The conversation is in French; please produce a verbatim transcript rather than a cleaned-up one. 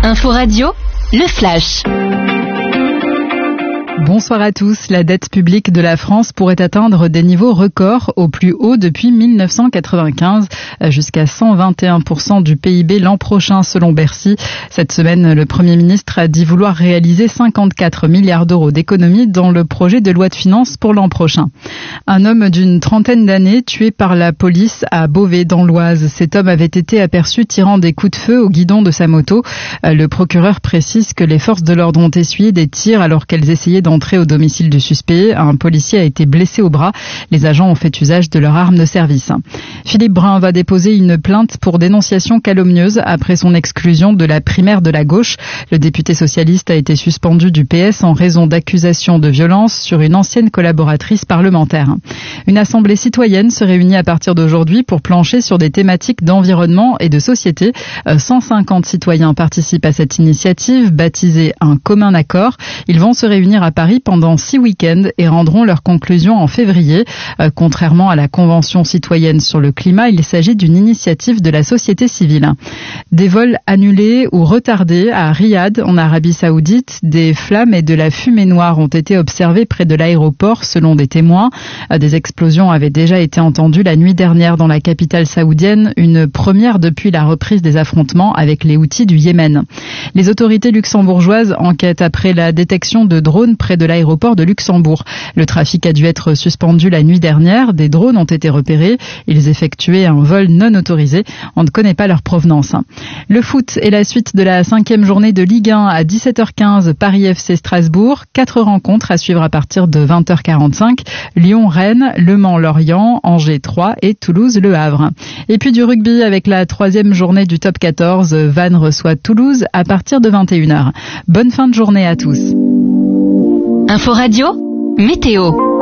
Info Radio, le flash. Bonsoir à tous. La dette publique de la France pourrait atteindre des niveaux records au plus haut depuis mille neuf cent quatre-vingt-quinze, jusqu'à cent vingt et un pour cent du P I B l'an prochain selon Bercy. Cette semaine, le Premier ministre a dit vouloir réaliser cinquante-quatre milliards d'euros d'économies dans le projet de loi de finances pour l'an prochain. Un homme d'une trentaine d'années tué par la police à Beauvais dans l'Oise. Cet homme avait été aperçu tirant des coups de feu au guidon de sa moto. Le procureur précise que les forces de l'ordre ont essuyé des tirs alors qu'elles essayaient d'entrer au domicile du suspect. Un policier a été blessé au bras. Les agents ont fait usage de leur arme de service. Philippe Brun va déposer une plainte pour dénonciation calomnieuse après son exclusion de la primaire de la gauche. Le député socialiste a été suspendu du P S en raison d'accusations de violence sur une ancienne collaboratrice parlementaire. Une assemblée citoyenne se réunit à partir d'aujourd'hui pour plancher sur des thématiques d'environnement et de société. cent cinquante citoyens participent à cette initiative baptisée Un commun accord. Ils vont se réunir à Paris pendant six week-ends et rendront leurs conclusions en février. Euh, contrairement à la Convention citoyenne sur le climat, il s'agit d'une initiative de la société civile. Des vols annulés ou retardés à Riyad, en Arabie Saoudite, des flammes et de la fumée noire ont été observées près de l'aéroport selon des témoins. Euh, des explosions avaient déjà été entendues la nuit dernière dans la capitale saoudienne, une première depuis la reprise des affrontements avec les Houthis du Yémen. Les autorités luxembourgeoises enquêtent après la détection de drones près de l'aéroport de Luxembourg. Le trafic a dû être suspendu la nuit dernière. Des drones ont été repérés. Ils effectuaient un vol non autorisé. On ne connaît pas leur provenance. Le foot est la suite de la cinquième journée de Ligue un à dix-sept heures quinze, Paris F C Strasbourg. Quatre rencontres à suivre à partir de vingt heures quarante-cinq. Lyon-Rennes, Le Mans-Lorient, Angers-Troyes et Toulouse-Le Havre. Et puis du rugby avec la troisième journée du top quatorze. Vannes reçoit Toulouse à partir de vingt et une heures. Bonne fin de journée à tous. Info Radio, météo.